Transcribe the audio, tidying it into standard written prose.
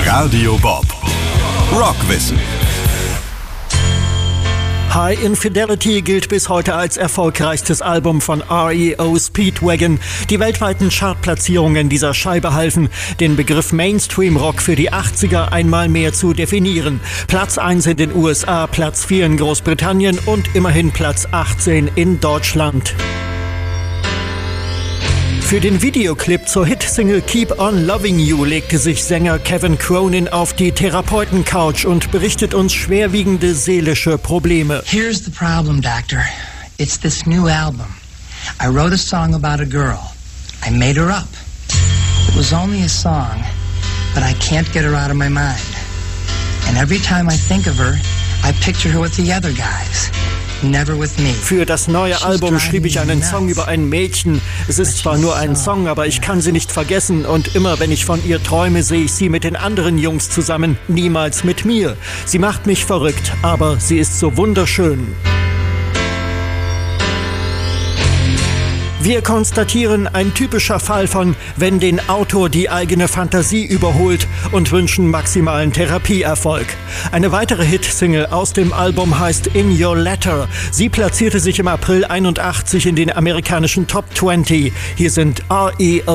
Radio Bob. Rockwissen. High Infidelity gilt bis heute als erfolgreichstes Album von REO Speedwagon. Die weltweiten Chartplatzierungen dieser Scheibe halfen, den Begriff Mainstream-Rock für die 80er einmal mehr zu definieren. Platz 1 in den USA, Platz 4 in Großbritannien und immerhin Platz 18 in Deutschland. Für den Videoclip zur Hitsingle Keep on Loving You legte sich Sänger Kevin Cronin auf die Therapeuten-Couch und berichtet uns schwerwiegende seelische Probleme. Here's the problem, Doctor. It's this new album. I wrote a song about a girl. I made her up. It was only a song, but I can't get her out of my mind. And every time I think of her, I picture her with the other guys. Never with me. Für das neue Album schrieb ich einen Song über ein Mädchen. Es ist zwar nur ein Song, aber ich kann sie nicht vergessen. Und immer wenn ich von ihr träume, sehe ich sie mit den anderen Jungs zusammen. Niemals mit mir. Sie macht mich verrückt, aber sie ist so wunderschön. Wir konstatieren, ein typischer Fall von, wenn den Autor die eigene Fantasie überholt, und wünschen maximalen Therapieerfolg. Eine weitere Hitsingle aus dem Album heißt In Your Letter. Sie platzierte sich im April 81 in den amerikanischen Top 20. Hier sind REO